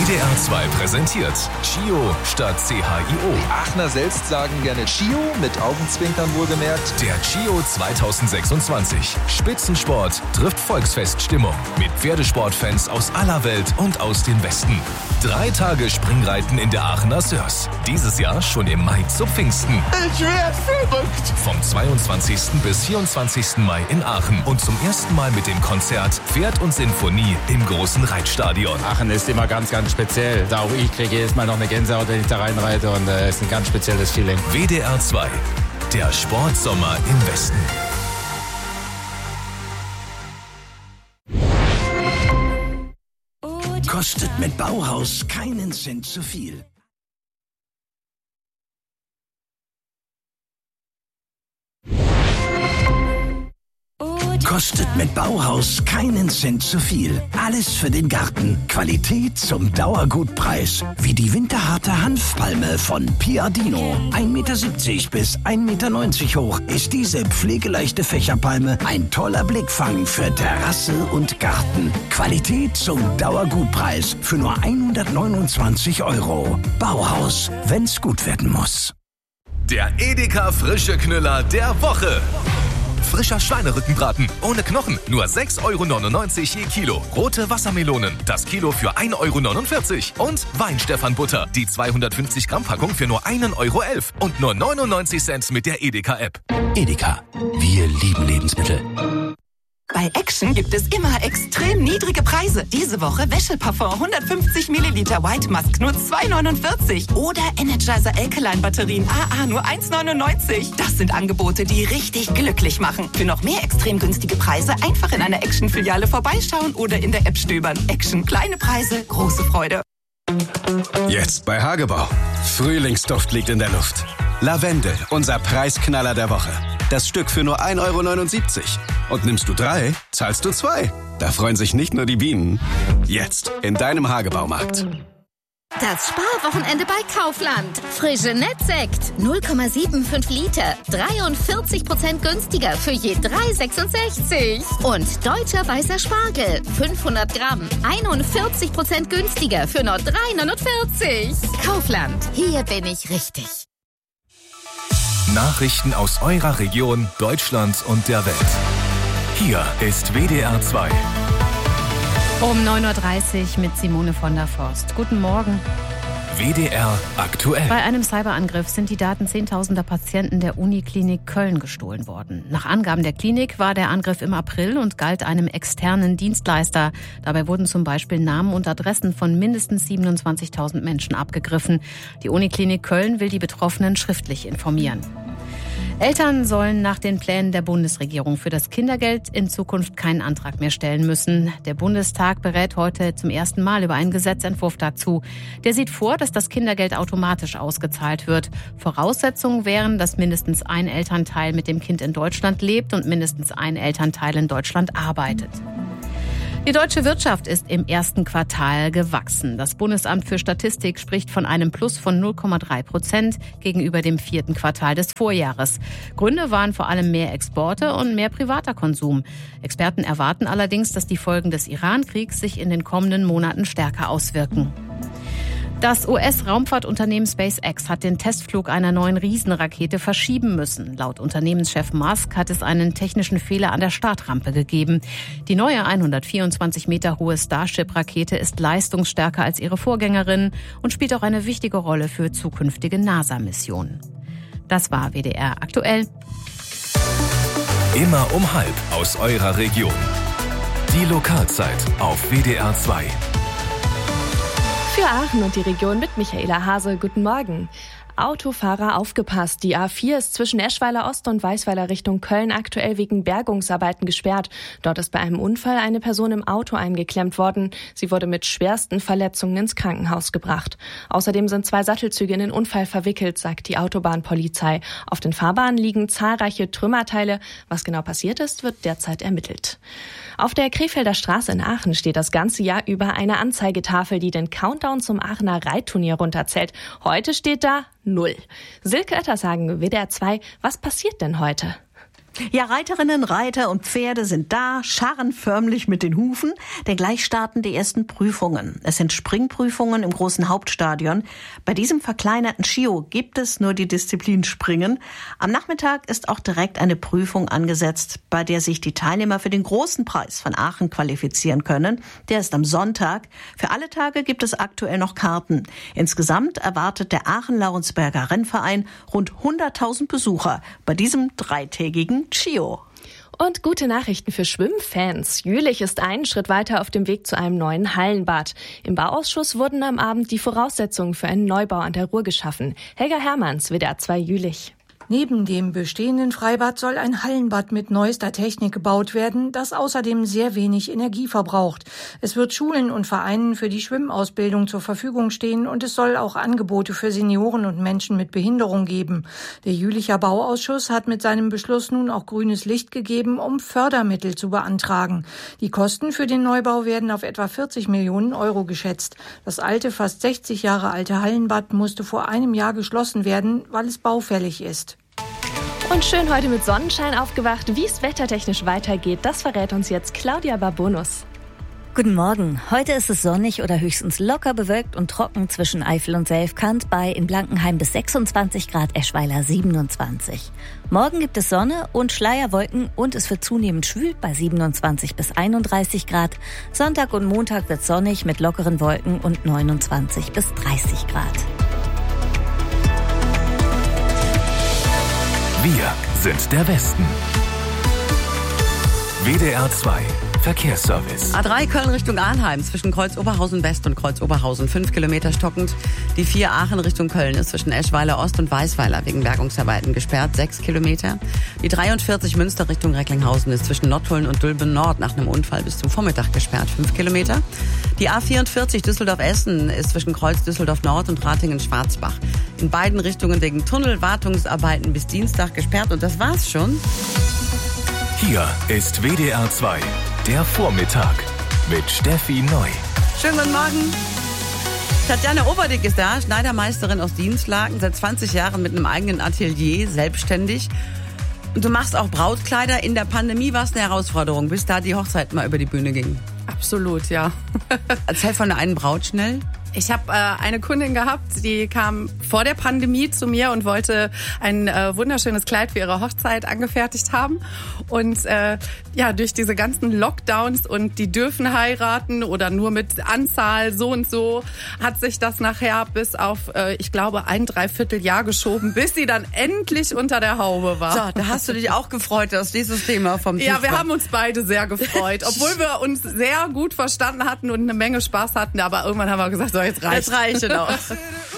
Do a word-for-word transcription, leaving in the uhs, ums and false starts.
D R zwei präsentiert Chio statt C H I O. Die Aachener selbst sagen gerne Chio, mit Augenzwinkern wohlgemerkt. Der Chio zweitausendsechsundzwanzig. Spitzensport trifft Volksfeststimmung. Mit Pferdesportfans aus aller Welt und aus dem Westen. Drei Tage Springreiten in der Aachener Sörs. Dieses Jahr schon im Mai zu Pfingsten. Ich werd verrückt. Vom zweiundzwanzigsten bis vierundzwanzigsten Mai in Aachen. Und zum ersten Mal mit dem Konzert Pferd und Sinfonie im großen Reitstadion. Aachen ist immer ganz, ganz speziell. Da auch ich kriege jedes Mal noch eine Gänsehaut, wenn ich da reinreite. Und es äh, ist ein ganz spezielles Feeling. W D R zwei. Der Sportsommer im Westen. Kostet mit Bauhaus keinen Cent zu viel. Kostet mit Bauhaus keinen Cent zu viel. Alles für den Garten. Qualität zum Dauergutpreis. Wie die winterharte Hanfpalme von Piadino. ein Meter siebzig bis ein Meter neunzig hoch ist diese pflegeleichte Fächerpalme ein toller Blickfang für Terrasse und Garten. Qualität zum Dauergutpreis für nur hundertneunundzwanzig Euro. Bauhaus, wenn's gut werden muss. Der Edeka Frische Knüller der Woche. Frischer Schweinerückenbraten ohne Knochen, nur sechs Euro neunundneunzig je Kilo. Rote Wassermelonen, das Kilo für ein Euro neunundvierzig. Und Weinstefan-Butter, die zweihundertfünfzig Gramm Packung für nur ein Euro elf. Und nur neunundneunzig Cent mit der Edeka-App. Edeka, wir lieben Lebensmittel. Bei Action gibt es immer extrem niedrige Preise. Diese Woche Wäscheparfum hundertfünfzig Milliliter White Musk nur zwei neunundvierzig. Oder Energizer Alkaline Batterien A A nur eins neunundneunzig. Das sind Angebote, die richtig glücklich machen. Für noch mehr extrem günstige Preise einfach in einer Action-Filiale vorbeischauen oder in der App stöbern. Action, kleine Preise, große Freude. Jetzt bei Hagebau. Frühlingsduft liegt in der Luft. Lavendel, unser Preisknaller der Woche. Das Stück für nur ein Euro neunundsiebzig. Und nimmst du drei, zahlst du zwei. Da freuen sich nicht nur die Bienen. Jetzt in deinem Hagebaumarkt. Das Sparwochenende bei Kaufland. Frische Nettsekt. null Komma fünfundsiebzig Liter. dreiundvierzig Prozent günstiger für je drei Euro sechsundsechzig. Und deutscher weißer Spargel. fünfhundert Gramm. einundvierzig Prozent günstiger für nur drei Euro neunundvierzig. Kaufland. Hier bin ich richtig. Nachrichten aus eurer Region, Deutschland und der Welt. Hier ist W D R zwei. Um neun Uhr dreißig mit Simone von der Forst. Guten Morgen. W D R aktuell. Bei einem Cyberangriff sind die Daten zehntausender Patienten der Uniklinik Köln gestohlen worden. Nach Angaben der Klinik war der Angriff im April und galt einem externen Dienstleister. Dabei wurden zum Beispiel Namen und Adressen von mindestens siebenundzwanzigtausend Menschen abgegriffen. Die Uniklinik Köln will die Betroffenen schriftlich informieren. Eltern sollen nach den Plänen der Bundesregierung für das Kindergeld in Zukunft keinen Antrag mehr stellen müssen. Der Bundestag berät heute zum ersten Mal über einen Gesetzentwurf dazu. Der sieht vor, dass das Kindergeld automatisch ausgezahlt wird. Voraussetzungen wären, dass mindestens ein Elternteil mit dem Kind in Deutschland lebt und mindestens ein Elternteil in Deutschland arbeitet. Die deutsche Wirtschaft ist im ersten Quartal gewachsen. Das Bundesamt für Statistik spricht von einem Plus von null Komma drei Prozent gegenüber dem vierten Quartal des Vorjahres. Gründe waren vor allem mehr Exporte und mehr privater Konsum. Experten erwarten allerdings, dass die Folgen des Iran-Kriegs sich in den kommenden Monaten stärker auswirken. Das U S-Raumfahrtunternehmen SpaceX hat den Testflug einer neuen Riesenrakete verschieben müssen. Laut Unternehmenschef Musk hat es einen technischen Fehler an der Startrampe gegeben. Die neue hundertvierundzwanzig Meter hohe Starship-Rakete ist leistungsstärker als ihre Vorgängerin und spielt auch eine wichtige Rolle für zukünftige NASA-Missionen. Das war W D R aktuell. Immer um halb aus eurer Region. Die Lokalzeit auf W D R zwei. Für Aachen und die Region mit Michaela Hase. Guten Morgen. Autofahrer aufgepasst. Die A vier ist zwischen Eschweiler Ost und Weißweiler Richtung Köln aktuell wegen Bergungsarbeiten gesperrt. Dort ist bei einem Unfall eine Person im Auto eingeklemmt worden. Sie wurde mit schwersten Verletzungen ins Krankenhaus gebracht. Außerdem sind zwei Sattelzüge in den Unfall verwickelt, sagt die Autobahnpolizei. Auf den Fahrbahnen liegen zahlreiche Trümmerteile. Was genau passiert ist, wird derzeit ermittelt. Auf der Krefelder Straße in Aachen steht das ganze Jahr über eine Anzeigetafel, die den Countdown zum Aachener Reitturnier runterzählt. Heute steht da null. Silke Oettersagen, W D R zwei, was passiert denn heute? Ja, Reiterinnen, Reiter und Pferde sind da, scharren förmlich mit den Hufen, denn gleich starten die ersten Prüfungen. Es sind Springprüfungen im großen Hauptstadion. Bei diesem verkleinerten Schio gibt es nur die Disziplin Springen. Am Nachmittag ist auch direkt eine Prüfung angesetzt, bei der sich die Teilnehmer für den großen Preis von Aachen qualifizieren können. Der ist am Sonntag. Für alle Tage gibt es aktuell noch Karten. Insgesamt erwartet der Aachen-Laurensberger Rennverein rund hunderttausend Besucher bei diesem dreitägigen Schio. Und gute Nachrichten für Schwimmfans. Jülich ist einen Schritt weiter auf dem Weg zu einem neuen Hallenbad. Im Bauausschuss wurden am Abend die Voraussetzungen für einen Neubau an der Ruhr geschaffen. Helga Hermanns, W D R zwei Jülich. Neben dem bestehenden Freibad soll ein Hallenbad mit neuester Technik gebaut werden, das außerdem sehr wenig Energie verbraucht. Es wird Schulen und Vereinen für die Schwimmausbildung zur Verfügung stehen und es soll auch Angebote für Senioren und Menschen mit Behinderung geben. Der Jülicher Bauausschuss hat mit seinem Beschluss nun auch grünes Licht gegeben, um Fördermittel zu beantragen. Die Kosten für den Neubau werden auf etwa vierzig Millionen Euro geschätzt. Das alte, fast sechzig Jahre alte Hallenbad musste vor einem Jahr geschlossen werden, weil es baufällig ist. Und schön heute mit Sonnenschein aufgewacht. Wie es wettertechnisch weitergeht, das verrät uns jetzt Claudia Barbonus. Guten Morgen. Heute ist es sonnig oder höchstens locker bewölkt und trocken zwischen Eifel und Selfkant bei in Blankenheim bis sechsundzwanzig Grad, Eschweiler siebenundzwanzig. Morgen gibt es Sonne und Schleierwolken und es wird zunehmend schwül bei siebenundzwanzig bis einunddreißig Grad. Sonntag und Montag wird sonnig mit lockeren Wolken und neunundzwanzig bis dreißig Grad. Wir sind der Westen. W D R zwei Verkehrsservice. A drei Köln Richtung Arnheim zwischen Kreuz Oberhausen West und Kreuz Oberhausen fünf Kilometer stockend. Die vier Aachen Richtung Köln ist zwischen Eschweiler Ost und Weißweiler wegen Bergungsarbeiten gesperrt, sechs Kilometer. Die dreiundvierzig Münster Richtung Recklinghausen ist zwischen Nottuln und Dülben Nord nach einem Unfall bis zum Vormittag gesperrt, fünf Kilometer. Die A vierundvierzig Düsseldorf-Essen ist zwischen Kreuz Düsseldorf Nord und Ratingen-Schwarzbach in beiden Richtungen wegen Tunnelwartungsarbeiten bis Dienstag gesperrt und das war's schon. Hier ist W D R zwei, der Vormittag mit Steffi Neu. Schönen guten Morgen. Tatjana Oberdick ist da, Schneidermeisterin aus Dienstlaken, seit zwanzig Jahren mit einem eigenen Atelier, selbstständig. Und du machst auch Brautkleider. In der Pandemie war es eine Herausforderung, bis da die Hochzeit mal über die Bühne ging. Absolut, ja. Erzähl von der einen Braut schnell. Ich habe äh, eine Kundin gehabt, die kam vor der Pandemie zu mir und wollte ein äh, wunderschönes Kleid für ihre Hochzeit angefertigt haben. Und äh, ja, durch diese ganzen Lockdowns und die dürfen heiraten oder nur mit Anzahl so und so, hat sich das nachher bis auf, äh, ich glaube, ein Dreivierteljahr geschoben, bis sie dann endlich unter der Haube war. So, da hast du dich auch gefreut, dass dieses Thema vom Tisch Ja, wir war. haben uns beide sehr gefreut, obwohl wir uns sehr gut verstanden hatten und eine Menge Spaß hatten. Aber irgendwann haben wir gesagt, so, jetzt reicht. Jetzt reicht es auch.